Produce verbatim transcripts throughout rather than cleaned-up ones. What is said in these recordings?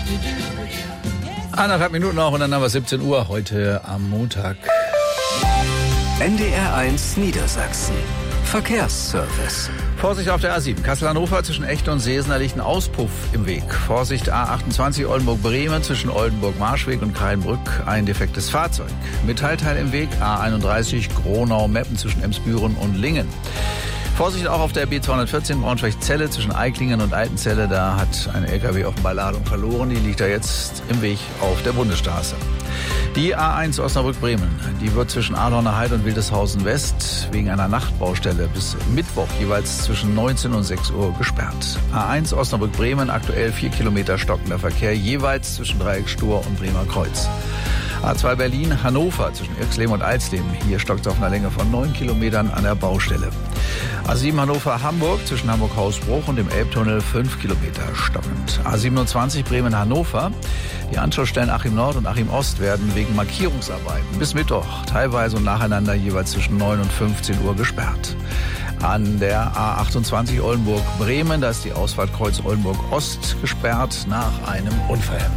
Eineinhalb Minuten noch und dann haben wir siebzehn Uhr heute am Montag. N D R eins Niedersachsen. Verkehrsservice. Vorsicht auf der A sieben. Kassel-Hannover zwischen Echte und Seesener liegt ein Auspuff im Weg. Vorsicht A achtundzwanzig Oldenburg-Bremen zwischen Oldenburg-Marschweg und Kreienbrück ein defektes Fahrzeug. Metallteil im Weg A einunddreißig Gronau-Meppen zwischen Emsbüren und Lingen. Vorsicht auch auf der B zweihundertvierzehn Braunschweig-Celle zwischen Eiklingen und Altenzelle. Da hat ein L K W offenbar Ladung verloren. Die liegt da jetzt im Weg auf der Bundesstraße. Die A eins Osnabrück-Bremen, die wird zwischen Adorner Heide und Wildeshausen West wegen einer Nachtbaustelle bis Mittwoch jeweils zwischen neunzehn und sechs Uhr gesperrt. A eins Osnabrück-Bremen, aktuell vier Kilometer stockender Verkehr, jeweils zwischen Dreieckstur und Bremer Kreuz. A zwei Berlin-Hannover zwischen Irxleben und Alsleben. Hier stockt es auf einer Länge von neun Kilometern an der Baustelle. A sieben Hannover-Hamburg zwischen Hamburg-Hausbruch und dem Elbtunnel fünf Kilometer stockend. A siebenundzwanzig Bremen-Hannover. Die Anschlussstellen Achim Nord und Achim Ost werden wegen Markierungsarbeiten bis Mittwoch teilweise und nacheinander jeweils zwischen neun und fünfzehn Uhr gesperrt. An der A achtundzwanzig Oldenburg-Bremen, da ist die Ausfahrt Kreuz Oldenburg-Ost gesperrt nach einem Unfall.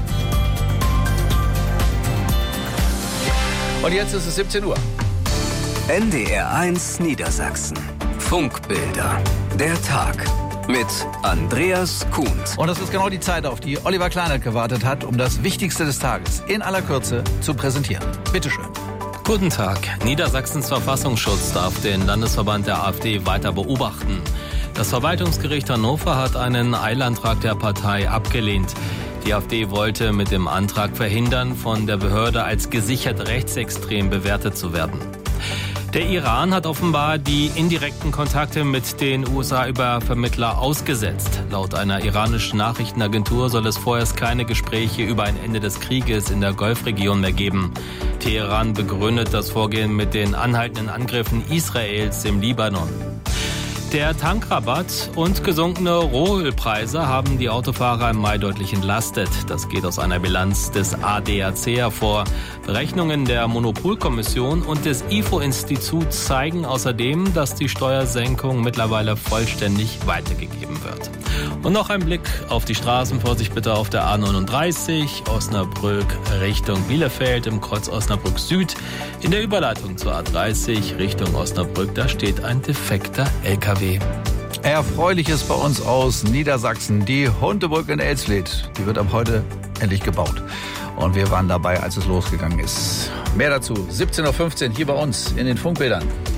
Und jetzt ist es siebzehn Uhr. N D R eins Niedersachsen. Funkbilder. Der Tag. Mit Andreas Kuhns. Und das ist genau die Zeit, auf die Oliver Kleinert gewartet hat, um das Wichtigste des Tages in aller Kürze zu präsentieren. Bitte schön. Guten Tag. Niedersachsens Verfassungsschutz darf den Landesverband der AfD weiter beobachten. Das Verwaltungsgericht Hannover hat einen Eilantrag der Partei abgelehnt. Die AfD wollte mit dem Antrag verhindern, von der Behörde als gesichert rechtsextrem bewertet zu werden. Der Iran hat offenbar die indirekten Kontakte mit den U S A über Vermittler ausgesetzt. Laut einer iranischen Nachrichtenagentur soll es vorerst keine Gespräche über ein Ende des Krieges in der Golfregion mehr geben. Teheran begründet das Vorgehen mit den anhaltenden Angriffen Israels im Libanon. Der Tankrabatt und gesunkene Rohölpreise haben die Autofahrer im Mai deutlich entlastet. Das geht aus einer Bilanz des A D A C hervor. Berechnungen der Monopolkommission und des I F O-Instituts zeigen außerdem, dass die Steuersenkung mittlerweile vollständig weitergegeben wird. Und noch ein Blick auf die Straßen. Vorsicht bitte auf der A neununddreißig, Osnabrück Richtung Bielefeld im Kreuz Osnabrück Süd. In der Überleitung zur A dreißig Richtung Osnabrück, da steht ein defekter L K W. Erfreuliches bei uns aus Niedersachsen. Die Hundebrücke in Elsfleth, die wird ab heute endlich gebaut. Und wir waren dabei, als es losgegangen ist. Mehr dazu siebzehn Uhr fünfzehn hier bei uns in den Funkbildern.